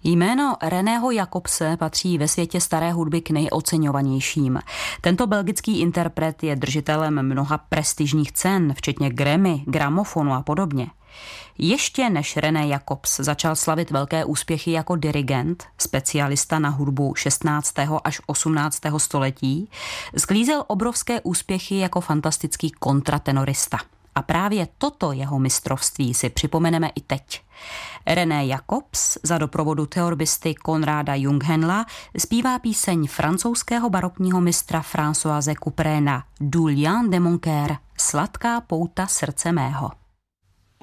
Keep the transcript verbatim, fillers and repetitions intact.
Jméno Reného Jacobse patří ve světě staré hudby k nejoceňovanějším. Tento belgický interpret je držitelem mnoha prestižních cen, včetně Grammy, gramofonu a podobně. Ještě než René Jacobs začal slavit velké úspěchy jako dirigent, specialista na hudbu šestnáctého až osmnáctého století, sklízel obrovské úspěchy jako fantastický kontratenorista. A právě toto jeho mistrovství si připomeneme i teď. René Jacobs za doprovodu teorbisty Konráda Junghenla zpívá píseň francouzského barokního mistra Françoise Couperéna Du lion de mon cœur, sladká pouta srdce mého.